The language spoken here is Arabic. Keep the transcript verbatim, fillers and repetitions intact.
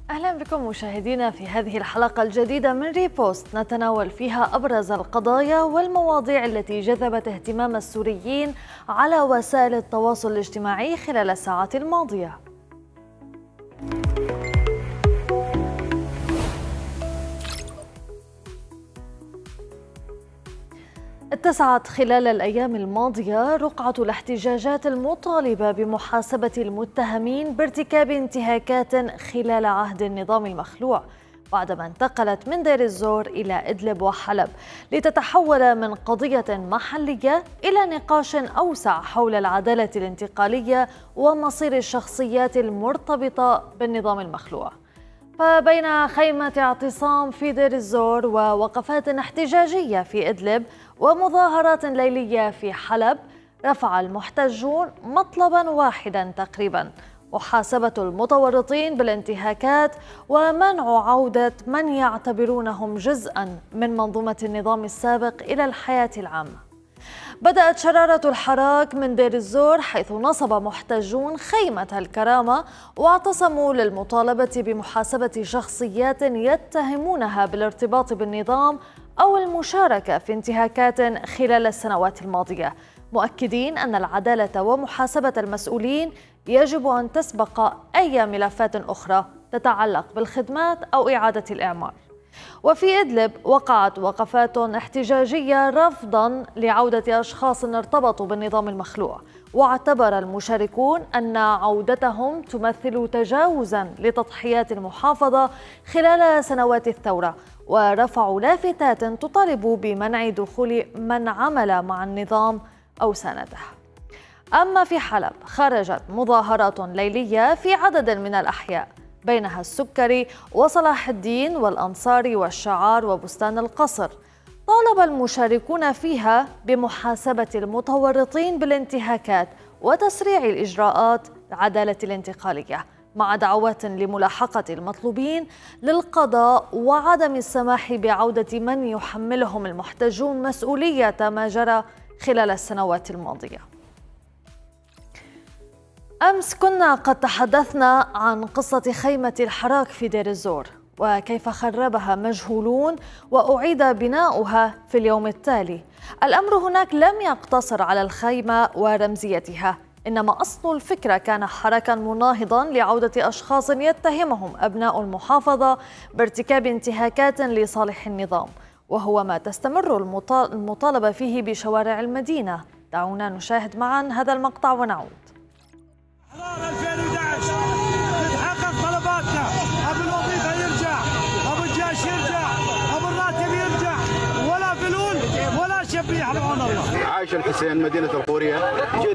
أهلا بكم مشاهدينا في هذه الحلقة الجديدة من ريبوست، نتناول فيها أبرز القضايا والمواضيع التي جذبت اهتمام السوريين على وسائل التواصل الاجتماعي خلال الساعات الماضية. اتسعت خلال الأيام الماضية رقعة الاحتجاجات المطالبة بمحاسبة المتهمين بارتكاب انتهاكات خلال عهد النظام المخلوع، بعدما انتقلت من دير الزور إلى إدلب وحلب لتتحول من قضية محلية إلى نقاش أوسع حول العدالة الانتقالية ومصير الشخصيات المرتبطة بالنظام المخلوع. فبين خيمة اعتصام في دير الزور ووقفات احتجاجية في إدلب ومظاهرات ليلية في حلب، رفع المحتجون مطلبا واحدا تقريبا: محاسبة المتورطين بالانتهاكات ومنع عودة من يعتبرونهم جزءا من منظومة النظام السابق إلى الحياة العامة. بدأت شرارة الحراك من دير الزور، حيث نصب محتجون خيمة الكرامة واعتصموا للمطالبة بمحاسبة شخصيات يتهمونها بالارتباط بالنظام أو المشاركة في انتهاكات خلال السنوات الماضية، مؤكدين أن العدالة ومحاسبة المسؤولين يجب أن تسبق أي ملفات أخرى تتعلق بالخدمات أو إعادة الإعمار. وفي إدلب وقعت وقفات احتجاجية رفضا لعودة أشخاص ارتبطوا بالنظام المخلوع، واعتبر المشاركون أن عودتهم تمثل تجاوزا لتضحيات المحافظة خلال سنوات الثورة، ورفعوا لافتات تطالب بمنع دخول من عمل مع النظام أو سانده. أما في حلب خرجت مظاهرات ليلية في عدد من الأحياء، بينها السكري وصلاح الدين والأنصاري والشعار وبستان القصر. طالب المشاركون فيها بمحاسبة المتورطين بالانتهاكات وتسريع الإجراءات العدالة الانتقالية، مع دعوات لملاحقة المطلوبين للقضاء وعدم السماح بعودة من يحملهم المحتجون مسؤولية ما جرى خلال السنوات الماضية. أمس كنا قد تحدثنا عن قصة خيمة الحراك في دير الزور وكيف خربها مجهولون وأعيد بناؤها في اليوم التالي. الأمر هناك لم يقتصر على الخيمة ورمزيتها، إنما أصل الفكرة كان حراكا مناهضا لعودة أشخاص يتهمهم أبناء المحافظة بارتكاب انتهاكات لصالح النظام، وهو ما تستمر المطالبة فيه بشوارع المدينة. دعونا نشاهد معا هذا المقطع ونعود. أحرار ألفين وأحد عشر تتحقق طلباتنا، أبو الوظيفة يرجع، أبو الجيش يرجع، أبو الراتب يرجع، ولا فلول ولا شبيه سبحان الله. عايش الحسين مدينة القورية.